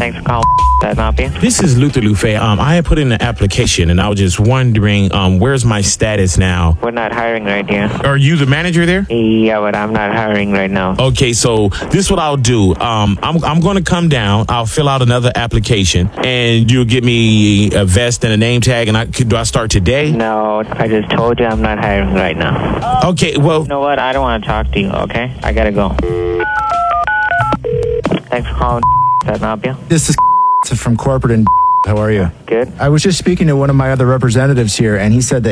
Thanks for calling. Can I help you? This is Luther Lufe. I had put in an application, and I was just wondering, where's my status now? We're not hiring right here. Are you the manager there? Yeah, but I'm not hiring right now. Okay, so this is what I'll do. I'm going to come down. I'll fill out another application, and you'll get me a vest and a name tag. And do I start today? No, I just told you I'm not hiring right now. Okay, well, You know what? I don't want to talk to you, okay? I gotta go. Thanks for calling. Can I help you? This is from corporate and how are you? Good. I was just speaking to one of my other representatives here, and he said that